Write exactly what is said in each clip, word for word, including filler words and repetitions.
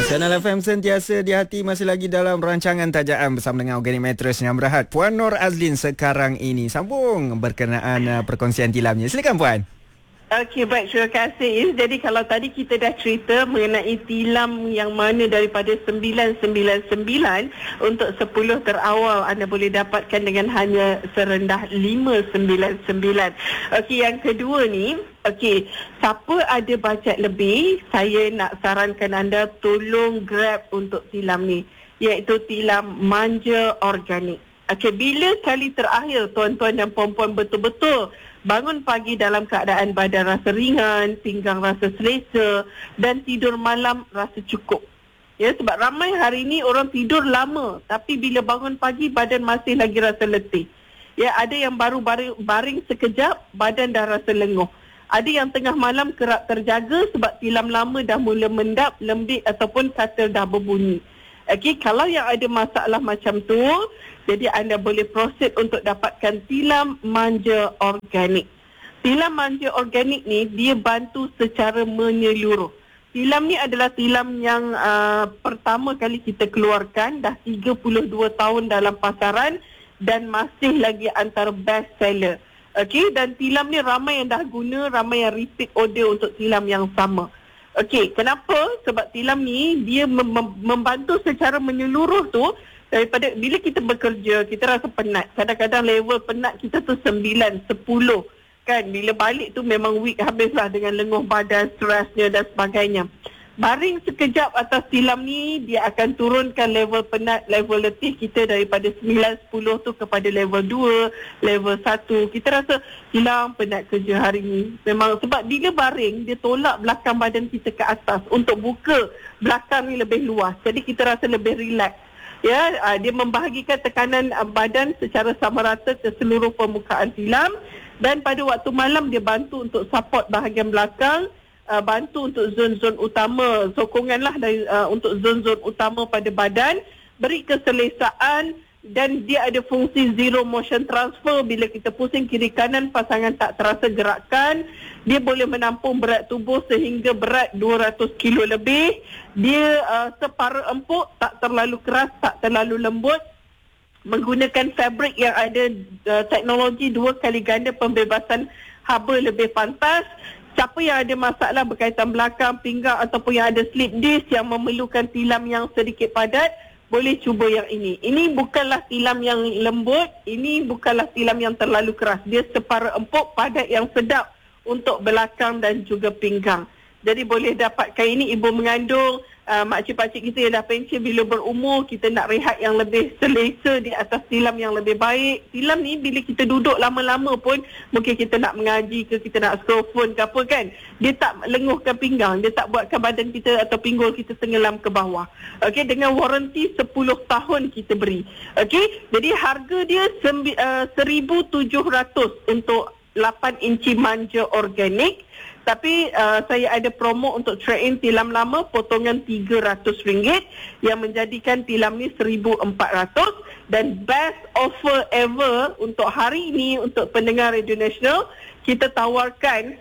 Channel F M sentiasa di hati, masih lagi dalam rancangan Tajaan bersama dengan Organic Mattress yang berhad Puan Nur Azlin sekarang ini. Sambung berkenaan uh, perkongsian tilamnya. Silakan Puan. Okey, baik, terima kasih. Jadi kalau tadi kita dah cerita mengenai tilam yang mana daripada sembilan sembilan sembilan untuk sepuluh terawal anda boleh dapatkan dengan hanya serendah lima sembilan sembilan. Okey, yang kedua ni, okey, siapa ada bajet lebih, saya nak sarankan anda tolong grab untuk tilam ni, iaitu tilam manja organik. Okey, bila kali terakhir tuan-tuan dan puan-puan betul-betul bangun pagi dalam keadaan badan rasa ringan, pinggang rasa selesa dan tidur malam rasa cukup? Ya, sebab ramai hari ini orang tidur lama tapi bila bangun pagi badan masih lagi rasa letih. Ya, ada yang baru baring, baring sekejap badan dah rasa lenguh. Ada yang tengah malam kerap terjaga sebab tilam lama dah mula mendap, lembik ataupun katil dah berbunyi. Okey, kalau yang ada masalah macam tu, jadi anda boleh proceed untuk dapatkan tilam manja organik. Tilam manja organik ni dia bantu secara menyeluruh. Tilam ni adalah tilam yang uh, pertama kali kita keluarkan, dah tiga puluh dua tahun dalam pasaran dan masih lagi antara best seller. Okey, dan tilam ni ramai yang dah guna, ramai yang repeat order untuk tilam yang sama. Okey, kenapa? Sebab tilam ni dia mem- membantu secara menyeluruh tu. Daripada bila kita bekerja, kita rasa penat. Kadang-kadang level penat kita tu sembilan, sepuluh. Kan, bila balik tu memang week habislah dengan lenguh badan, stresnya dan sebagainya. Baring sekejap atas tilam ni, dia akan turunkan level penat, level letih kita daripada sembilan, sepuluh tu kepada level dua, level satu. Kita rasa hilang penat kerja hari ni. Memang sebab bila baring, dia tolak belakang badan kita ke atas untuk buka belakang ni lebih luas. Jadi kita rasa lebih relax. Ya, uh, dia membahagikan tekanan uh, badan secara sama rata ke seluruh permukaan tilam, dan pada waktu malam dia bantu untuk support bahagian belakang, uh, bantu untuk zon-zon utama, sokonganlah dari uh, untuk zon-zon utama pada badan, beri keselesaan, dan dia ada fungsi zero motion transfer. Bila kita pusing kiri kanan, pasangan tak terasa gerakan. Dia boleh menampung berat tubuh sehingga berat dua ratus kilo lebih. Dia uh, separa empuk, tak terlalu keras, tak terlalu lembut. Menggunakan fabrik yang ada uh, teknologi dua kali ganda pembebasan haba lebih pantas. Siapa yang ada masalah berkaitan belakang, pinggang ataupun yang ada slip disc yang memerlukan tilam yang sedikit padat, boleh cuba yang ini. Ini bukanlah tilam yang lembut, ini bukanlah tilam yang terlalu keras. Dia separa empuk, padat yang sedap untuk belakang dan juga pinggang. Jadi boleh dapatkan ini ibu mengandung, uh, makcik-pakcik kita yang dah pension bila berumur, kita nak rehat yang lebih selesa di atas tilam yang lebih baik. Tilam ni bila kita duduk lama-lama pun, mungkin kita nak mengaji ke, kita nak scroll phone ke apa kan, dia tak lenguhkan pinggang, dia tak buatkan badan kita atau pinggul kita tenggelam ke bawah. Okey, dengan waranti sepuluh tahun kita beri. Okey, jadi harga dia sembi, uh, seribu tujuh ratus untuk lapan inci manja organik. Tapi uh, saya ada promo untuk trade-in tilam lama, potongan tiga ratus ringgit yang menjadikan tilam ni seribu empat ratus. Dan best offer ever untuk hari ini untuk pendengar Radio Nasional, kita tawarkan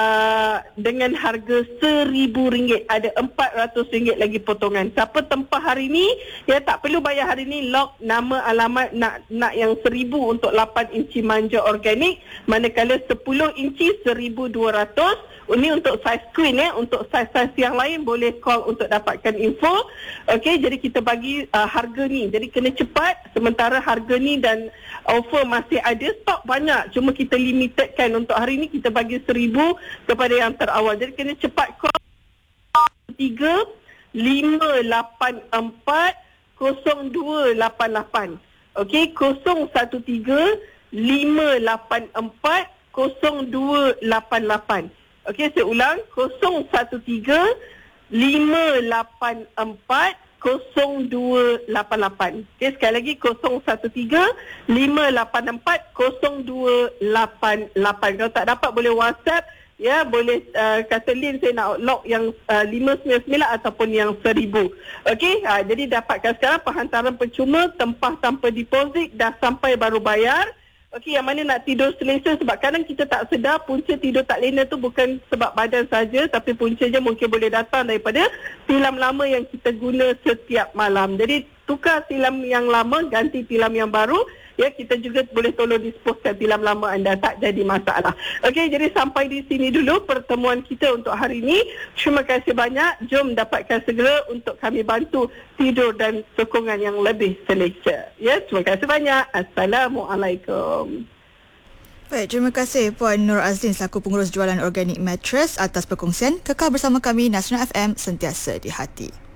uh, dengan harga seribu ringgit. Ada empat ratus ringgit lagi potongan. Siapa tempah hari ini, ya tak perlu bayar hari ini, lock nama, alamat, nak nak yang seribu untuk lapan inci manja organik. Manakala sepuluh inci seribu dua ratus. Ini untuk size queen ya. Untuk size-size yang lain boleh call untuk dapatkan info. Okey, jadi kita bagi uh, harga ni. Jadi kena cepat, sementara harga ni dan offer masih ada, stok banyak. Cuma kita limitedkan untuk hari ni, kita bagi seribu kepada yang terawal. Jadi kena cepat call tiga lima lapan empat kosong dua lapan lapan. Okey, kosong satu tiga lima lapan empat kosong dua lapan lapan. Okey, saya ulang, kosong satu tiga lima lapan empat kosong dua lapan lapan. Okey, sekali lagi kosong satu tiga lima lapan empat kosong dua lapan lapan. Kalau tak dapat boleh WhatsApp, ya, boleh uh, kata Lin saya nak lock yang uh, lima sembilan sembilan ataupun yang seribu. Okey, uh, jadi dapatkan sekarang penghantaran percuma, tempah tanpa deposit, dah sampai baru bayar. Okey, yang mana nak tidur selesa, sebab kadang kita tak sedar punca tidur tak lena tu bukan sebab badan saja, tapi puncanya mungkin boleh datang daripada tilam lama yang kita guna setiap malam. Jadi tukar tilam yang lama, ganti tilam yang baru. Ya, kita juga boleh tolong disposekan tilam lama anda, tak jadi masalah. Okey, jadi sampai di sini dulu pertemuan kita untuk hari ini. Terima kasih banyak. Jom dapatkan segera untuk kami bantu tidur dan sokongan yang lebih selesa. Ya, terima kasih banyak. Assalamualaikum. Baik, terima kasih Puan Nur Azlin selaku pengurus jualan organic mattress atas perkongsian. Kekal bersama kami Nasional F M, sentiasa di hati.